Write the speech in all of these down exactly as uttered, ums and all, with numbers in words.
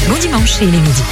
Bon dimanche et les midis.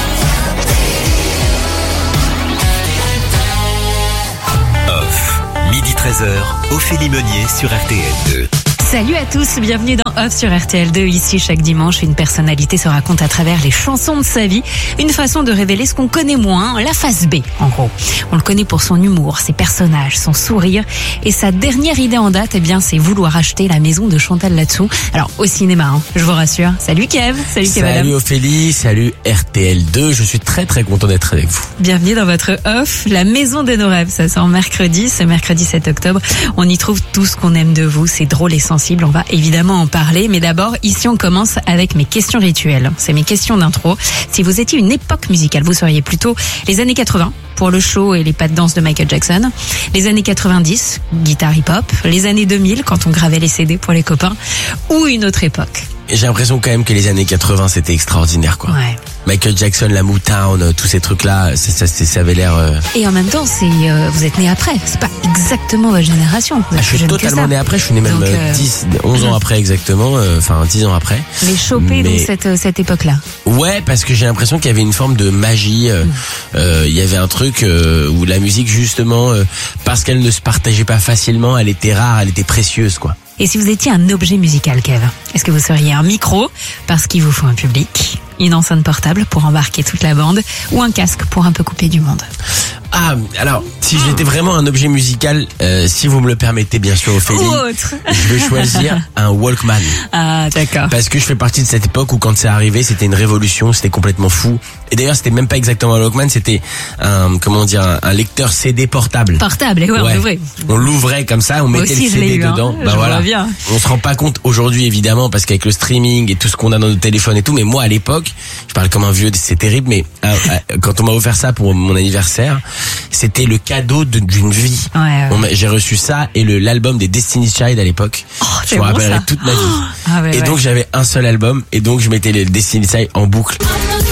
Off, midi treize heures, Ophélie Meunier sur R T L deux. Salut à tous, bienvenue dans Off sur R T L deux. Ici, chaque dimanche, une personnalité se raconte à travers les chansons de sa vie. Une façon de révéler ce qu'on connaît moins, la face B, en gros. On le connaît pour son humour, ses personnages, son sourire. Et sa dernière idée en date, eh bien, c'est vouloir acheter la maison de Chantal Latsou. Alors, au cinéma, hein, je vous rassure. Salut Kev, salut Kev. Salut Ophélie, salut R T L deux. Je suis très très content d'être avec vous. Bienvenue dans votre Off, la maison de nos rêves. Ça sort mercredi, ce mercredi sept octobre. On y trouve tout ce qu'on aime de vous. C'est drôle et sensible. On va évidemment en parler, mais d'abord, ici on commence avec mes questions rituelles. C'est mes questions d'intro. Si vous étiez une époque musicale, vous seriez plutôt les années quatre-vingts pour le show et les pas de danse de Michael Jackson, les années quatre-vingt-dix, guitare hip-hop, les années deux mille quand on gravait les C D pour les copains, ou une autre époque. Et j'ai l'impression quand même que les années quatre-vingts c'était extraordinaire quoi. Ouais. Michael Jackson, la Motown, tous ces trucs là, ça, ça, ça avait l'air. Euh... Et en même temps, c'est euh, vous êtes né après. C'est pas exactement votre génération. Vous êtes Ah, je suis totalement né après. Je suis né même Donc, euh... dix, onze ans après exactement. Enfin, euh, dix ans après. Les choper Mais... dans cette cette époque-là. Ouais, parce que j'ai l'impression qu'il y avait une forme de magie. Euh, mm. euh, il y avait un truc euh, où la musique justement, euh, parce qu'elle ne se partageait pas facilement, elle était rare, elle était précieuse quoi. Et si vous étiez un objet musical, Kev, est-ce que vous seriez un micro parce qu'il vous faut un public, une enceinte portable pour embarquer toute la bande, ou un casque pour un peu couper du monde? Ah, alors, si j'étais vraiment un objet musical, euh, si vous me le permettez, bien sûr, Ophélie, autre. je vais choisir un Walkman. Ah, d'accord. Parce que je fais partie de cette époque où quand c'est arrivé, c'était une révolution, c'était complètement fou. Et d'ailleurs, c'était même pas exactement un Walkman, c'était un, comment dire, un, un lecteur C D portable. Portable, et ouais, ouais. on l'ouvrait. On l'ouvrait comme ça, on mettait aussi, le C D eu, dedans. Hein. Bah je voilà. Bien. On se rend pas compte aujourd'hui, évidemment, parce qu'avec le streaming et tout ce qu'on a dans nos téléphones et tout, mais moi, à l'époque, je parle comme un vieux, c'est terrible, mais euh, quand on m'a offert ça pour mon anniversaire, c'était le cadeau de, d'une vie. Ouais, ouais. On j'ai reçu ça et le, l'album des Destiny's Child à l'époque. Oh, je me rappellerai bon, toute ma vie. Oh, ah ouais, et ouais. donc j'avais un seul album et donc je mettais les Destiny's Child en boucle.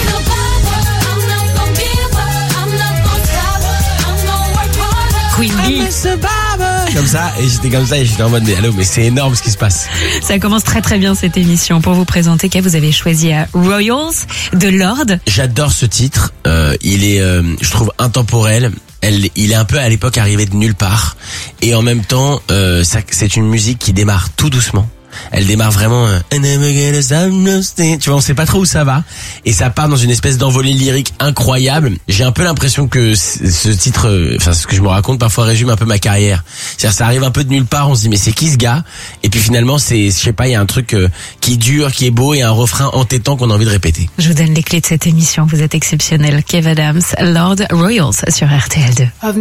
Queen Bee. Comme ça, et j'étais comme ça et j'étais en mode mais allô, mais c'est énorme ce qui se passe. Ça commence très très bien cette émission. Pour vous présenter, Kev, vous avez choisi uh, Royals de Lorde. J'adore ce titre. Euh, il est, euh, je trouve, intemporel. Elle, il est un peu à l'époque arrivé de nulle part. Et en même temps, euh, ça, c'est une musique qui démarre tout doucement. Elle démarre vraiment, euh, tu vois, on sait pas trop où ça va, et ça part dans une espèce d'envolée lyrique incroyable. J'ai un peu l'impression que ce titre, enfin ce que je me raconte parfois résume un peu ma carrière. C'est-à-dire, ça arrive un peu de nulle part, on se dit mais c'est qui ce gars? Et puis finalement c'est, je sais pas, il y a un truc euh, qui dure, qui est beau, et un refrain entêtant qu'on a envie de répéter. Je vous donne les clés de cette émission. Vous êtes exceptionnel. Kev Adams, Lorde, Royals sur R T L deux.